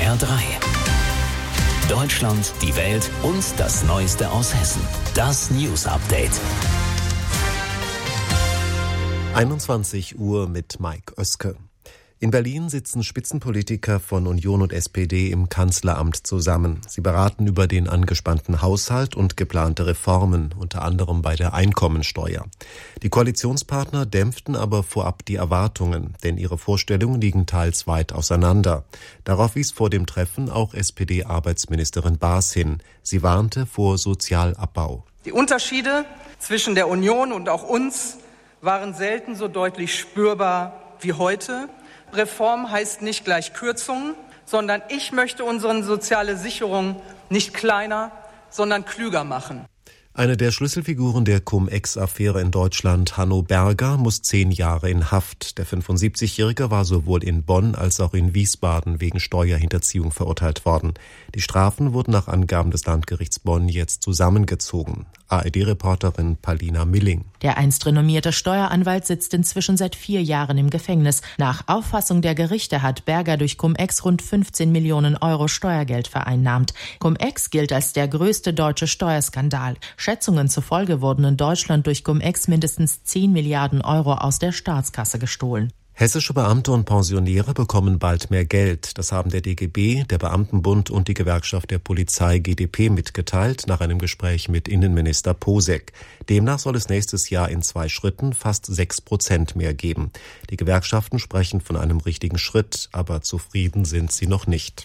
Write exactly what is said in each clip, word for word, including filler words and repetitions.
R drei. Deutschland, die Welt und das Neueste aus Hessen. Das News Update. einundzwanzig Uhr mit Mike Oeske. In Berlin sitzen Spitzenpolitiker von Union und S P D im Kanzleramt zusammen. Sie beraten über den angespannten Haushalt und geplante Reformen, unter anderem bei der Einkommensteuer. Die Koalitionspartner dämpften aber vorab die Erwartungen, denn ihre Vorstellungen liegen teils weit auseinander. Darauf wies vor dem Treffen auch S P D-Arbeitsministerin Baas hin. Sie warnte vor Sozialabbau. Die Unterschiede zwischen der Union und auch uns waren selten so deutlich spürbar wie heute. Reform heißt nicht gleich Kürzungen, sondern ich möchte unsere soziale Sicherung nicht kleiner, sondern klüger machen. Eine der Schlüsselfiguren der Cum-Ex-Affäre in Deutschland, Hanno Berger, muss zehn Jahre in Haft. Der fünfundsiebzigjährige war sowohl in Bonn als auch in Wiesbaden wegen Steuerhinterziehung verurteilt worden. Die Strafen wurden nach Angaben des Landgerichts Bonn jetzt zusammengezogen. A R D-Reporterin Palina Milling. Der einst renommierte Steueranwalt sitzt inzwischen seit vier Jahren im Gefängnis. Nach Auffassung der Gerichte hat Berger durch Cum-Ex rund fünfzehn Millionen Euro Steuergeld vereinnahmt. Cum-Ex gilt als der größte deutsche Steuerskandal. Schätzungen zufolge wurden in Deutschland durch Cum-Ex mindestens zehn Milliarden Euro aus der Staatskasse gestohlen. Hessische Beamte und Pensionäre bekommen bald mehr Geld. Das haben der D G B, der Beamtenbund und die Gewerkschaft der Polizei G D P mitgeteilt nach einem Gespräch mit Innenminister Posek. Demnach soll es nächstes Jahr in zwei Schritten fast sechs Prozent mehr geben. Die Gewerkschaften sprechen von einem richtigen Schritt, aber zufrieden sind sie noch nicht.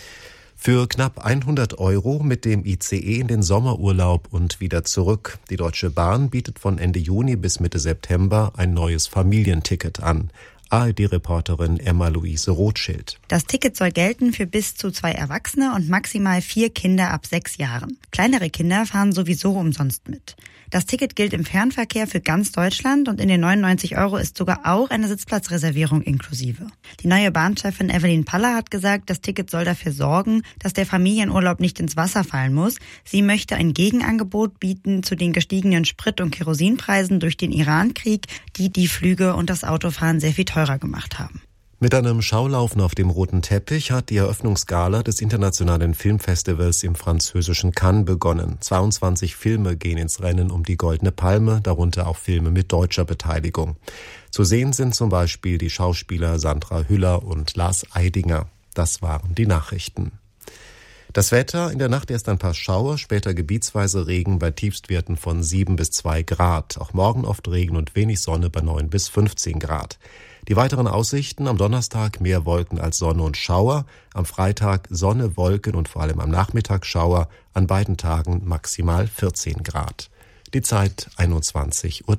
Für knapp hundert Euro mit dem I C E in den Sommerurlaub und wieder zurück. Die Deutsche Bahn bietet von Ende Juni bis Mitte September ein neues Familienticket an. A R D-Reporterin Emma-Luise Rothschild. Das Ticket soll gelten für bis zu zwei Erwachsene und maximal vier Kinder ab sechs Jahren. Kleinere Kinder fahren sowieso umsonst mit. Das Ticket gilt im Fernverkehr für ganz Deutschland und in den neunundneunzig Euro ist sogar auch eine Sitzplatzreservierung inklusive. Die neue Bahnchefin Evelyn Paller hat gesagt, das Ticket soll dafür sorgen, dass der Familienurlaub nicht ins Wasser fallen muss. Sie möchte ein Gegenangebot bieten zu den gestiegenen Sprit- und Kerosinpreisen durch den Iran-Krieg, die die Flüge und das Autofahren sehr viel teurer gemacht haben. Mit einem Schaulaufen auf dem roten Teppich hat die Eröffnungsgala des Internationalen Filmfestivals im französischen Cannes begonnen. zweiundzwanzig Filme gehen ins Rennen um die Goldene Palme, darunter auch Filme mit deutscher Beteiligung. Zu sehen sind zum Beispiel die Schauspieler Sandra Hüller und Lars Eidinger. Das waren die Nachrichten. Das Wetter, in der Nacht erst ein paar Schauer, später gebietsweise Regen bei Tiefstwerten von sieben bis zwei Grad. Auch morgen oft Regen und wenig Sonne bei neun bis fünfzehn Grad. Die weiteren Aussichten: am Donnerstag mehr Wolken als Sonne und Schauer, am Freitag Sonne, Wolken und vor allem am Nachmittag Schauer, an beiden Tagen maximal vierzehn Grad. Die Zeit einundzwanzig Uhr.